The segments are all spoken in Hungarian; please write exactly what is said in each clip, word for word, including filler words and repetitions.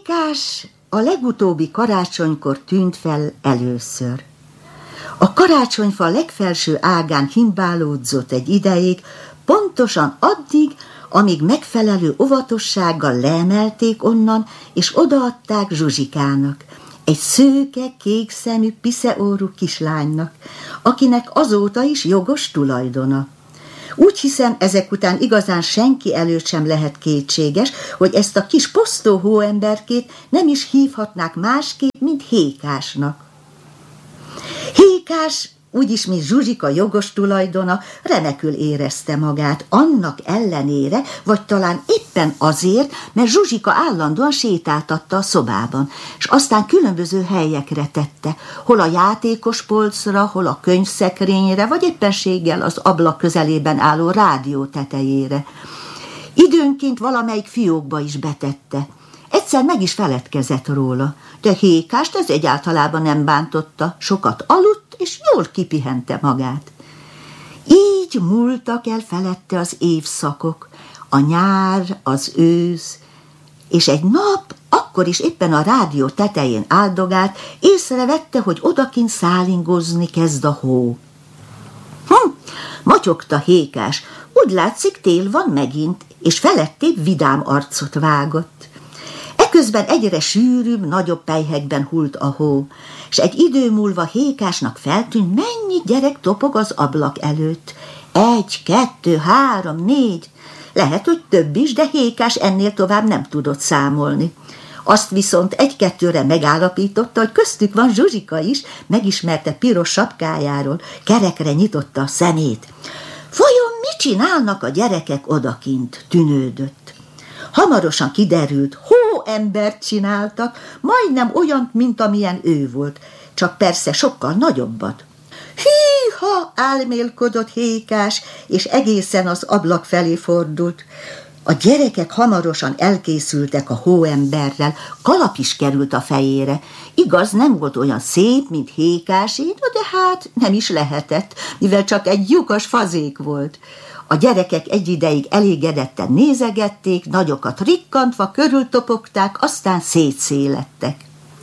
Hékás a legutóbbi karácsonykor tűnt fel először. A karácsonyfa legfelső ágán himbálódzott egy ideig, pontosan addig, amíg megfelelő óvatossággal leemelték onnan, és odaadták Zsuzsikának, egy szőke, kékszemű, piszeórú kislánynak, akinek azóta is jogos tulajdona. Úgy hiszem, ezek után igazán senki előtt sem lehet kétséges, hogy ezt a kis posztó hóemberkét nem is hívhatnák másképp, mint Hékásnak. Hékás, úgyis, mint Zsuzsika jogos tulajdona, remekül érezte magát, annak ellenére, vagy talán éppen azért, mert Zsuzsika állandóan sétáltatta a szobában, és aztán különböző helyekre tette, hol a játékos polcra, hol a könyvszekrényre, vagy éppenséggel az ablak közelében álló rádió tetejére. Időnként valamelyik fiókba is betette. Egyszer meg is feledkezett róla, de Hékást ez egyáltalában nem bántotta, sokat aludt, és jól kipihente magát. Így múltak el felette az évszakok, a nyár, az ősz, és egy nap, akkor is éppen a rádió tetején áldogált, észrevette, hogy odakint szálingozni kezd a hó. Hm, motyogta Hékás, úgy látszik, tél van megint, és felettébb vidám arcot vágott. Eközben egyre sűrűbb, nagyobb pelyhekben hult a hó, és egy idő múlva Hékásnak feltűnt, mennyi gyerek topog az ablak előtt. Egy, kettő, három, négy, lehet, hogy több is, de Hékás ennél tovább nem tudott számolni. Azt viszont egy-kettőre megállapította, hogy köztük van Zsuzsika is, megismerte piros sapkájáról, kerekre nyitotta a szemét. Vajon mit csinálnak a gyerekek odakint? Tűnődött. Hamarosan kiderült, hóembert csináltak, majdnem olyan, mint amilyen ő volt, csak persze sokkal nagyobbat. Hűha, álmélkodott Hékás, és egészen az ablak felé fordult. A gyerekek hamarosan elkészültek a hóemberrel, kalap is került a fejére. Igaz, nem volt olyan szép, mint Hékásé, de hát nem is lehetett, mivel csak egy lyukas fazék volt. A gyerekek egy ideig elégedetten nézegették, nagyokat rikkantva körültopogták, aztán szétszélettek.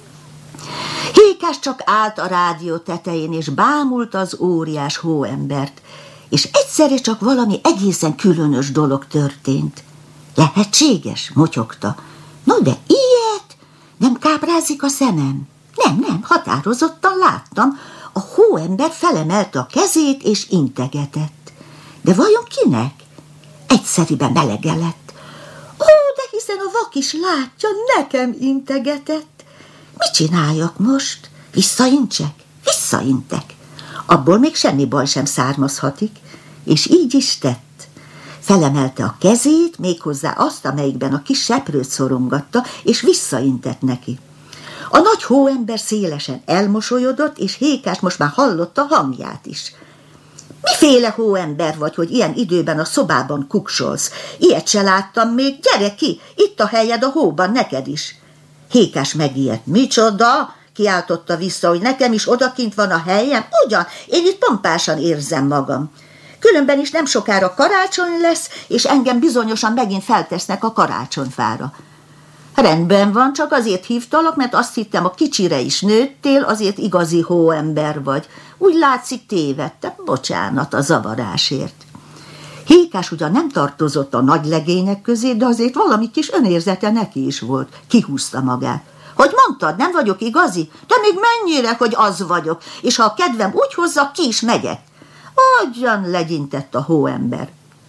Hékás csak állt a rádió tetején, és bámulta az óriás hóembert, és egyszerre csak valami egészen különös dolog történt. Lehetséges? Motyogta. No, de ilyet? Nem káprázik a szemem? Nem, nem, határozottan láttam. A hóember felemelte a kezét, és integetett. De vajon kinek? Egyszerűen melege lett. Ó, de hiszen a vak is látja, nekem integetett. Mit csináljak most? Visszaintsek? Visszaintek. Abból még semmi baj sem származhatik, és így is tett. Felemelte a kezét, méghozzá azt, amelyikben a kis seprőt szorongatta, és visszaintett neki. A nagy hóember szélesen elmosolyodott, és Hékás most már hallotta a hangját is. Miféle hóember vagy, hogy ilyen időben a szobában kuksolsz? Ilyet se láttam még, gyere ki, itt a helyed a hóban, neked is. Hékás megijedt. Micsoda? Kiáltotta vissza, hogy nekem is odakint van a helyem? Ugyan, én itt pompásan érzem magam. Különben is nem sokára karácsony lesz, és engem bizonyosan megint feltesznek a karácsonyfára. Rendben van, csak azért hívtalak, mert azt hittem, a kicsire is nőttél, azért igazi hóember vagy. Úgy látszik, tévedtem, bocsánat a zavarásért. Hékás ugyan nem tartozott a nagy legények közé, de azért valami kis önérzete neki is volt. Kihúzta magát. Hogy mondtad, nem vagyok igazi? De még mennyire, hogy az vagyok, és ha a kedvem úgy hozza, ki is megyek. Agyan, legyintett a hóember.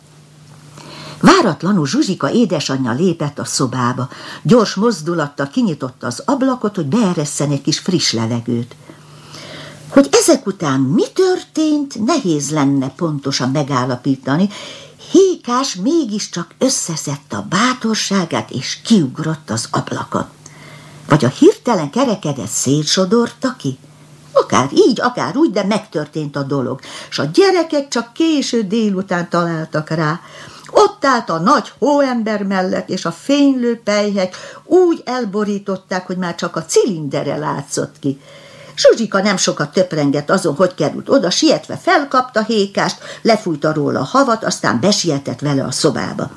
Váratlanul Zsuzsika édesanyja lépett a szobába. Gyors mozdulattal kinyitotta az ablakot, hogy beeresszen egy kis friss levegőt. Hogy ezek után mi történt, nehéz lenne pontosan megállapítani. Hékás mégiscsak összeszedte a bátorságát, és kiugrott az ablakon. Vagy a hirtelen kerekedet szétsodorta ki? Akár így, akár úgy, de megtörtént a dolog, és a gyerekek csak késő délután találtak rá. Ott állt a nagy hóember mellett, és a fénylő pelyhek úgy elborították, hogy már csak a cilindere látszott ki. Zsuzsika nem sokat töprengett azon, hogy került oda, sietve felkapta Hékást, lefújta róla a havat, aztán besietett vele a szobába.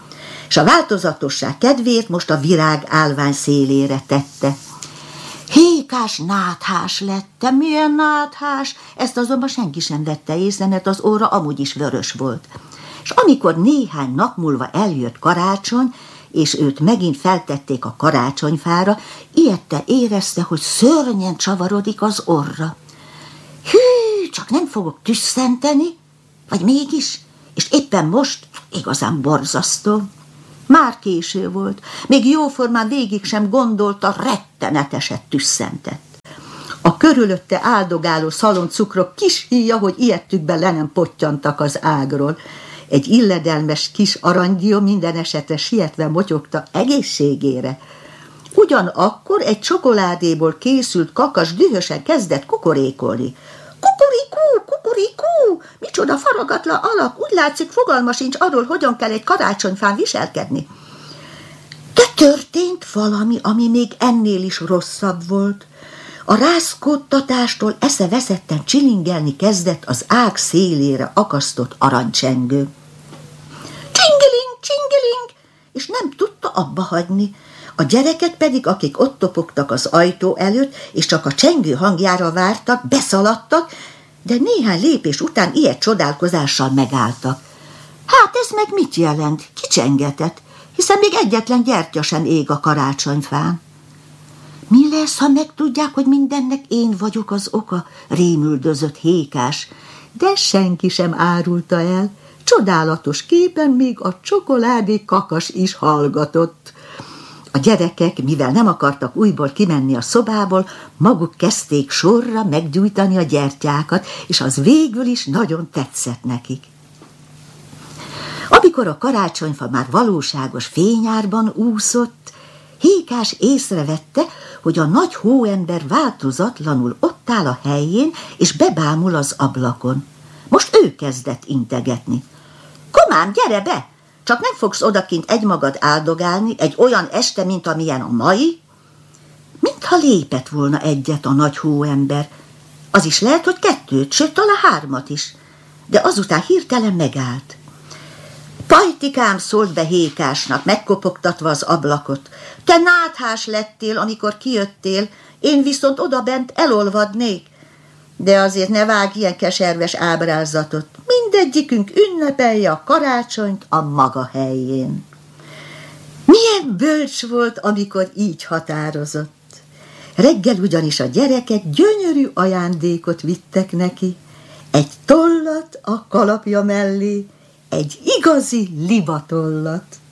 és a változatosság kedvéért most a virág állvány szélére tette. Hékás náthás lettem, milyen náthás? Ezt azonban senki sem vette észre, mert az orra amúgy is vörös volt. És amikor néhány nap múlva eljött karácsony, és őt megint feltették a karácsonyfára, ilyette érezte, hogy szörnyen csavarodik az orra. Hű, csak nem fogok tüsszenteni? Vagy mégis? És éppen most igazán borzasztó. Már késő volt, még jóformán végig sem gondolta, retteneteset tüsszentett. A körülötte áldogáló szaloncukrok kis híja, hogy ilyetükben le nem pottyantak az ágról. Egy illedelmes kis aranydió minden esetre sietve motyogta egészségére. Ugyanakkor egy csokoládéból készült kakas dühösen kezdett kukorékolni. Kukurikú, kukurikú, micsoda faragatlan alak, úgy látszik, fogalma sincs arról, hogyan kell egy karácsonyfán viselkedni. De történt valami, ami még ennél is rosszabb volt. A rázkódtatástól eszeveszetten csilingelni kezdett az ág szélére akasztott aranycsengő. Csingiling, csingiling, és nem tudta abba hagyni. A gyerekek pedig, akik ott topogtak az ajtó előtt, és csak a csengő hangjára vártak, beszaladtak, de néhány lépés után ilyet csodálkozással megálltak. Hát ez meg mit jelent? Kicsengetett, hiszen még egyetlen gyertya sem ég a karácsonyfán. Mi lesz, ha megtudják, hogy mindennek én vagyok az oka? Rémüldözött Hékás, de senki sem árulta el. Csodálatos képen még a csokoládé kakas is hallgatott. A gyerekek, mivel nem akartak újból kimenni a szobából, maguk kezdték sorra meggyújtani a gyertyákat, és az végül is nagyon tetszett nekik. Amikor a karácsonyfa már valóságos fényárban úszott, Hékás észrevette, hogy a nagy hóember változatlanul ott áll a helyén, és bebámul az ablakon. Most ő kezdett integetni. Komám, gyere be! Csak nem fogsz odakint egymagad áldogálni egy olyan este, mint amilyen a mai? Mintha lépett volna egyet a nagy hóember. Az is lehet, hogy kettőt, sőt, talán hármat is. De azután hirtelen megállt. Pajtikám, szólt be Hékásnak, megkopogtatva az ablakot. Te náthás lettél, amikor kijöttél, én viszont odabent elolvadnék. De azért ne vágj ilyen keserves ábrázatot. Mindegyikünk ünnepelje a karácsonyt a maga helyén. Milyen bölcs volt, amikor így határozott. Reggel ugyanis a gyerekek gyönyörű ajándékot vittek neki. Egy tollat a kalapja mellé, egy igazi libatollat.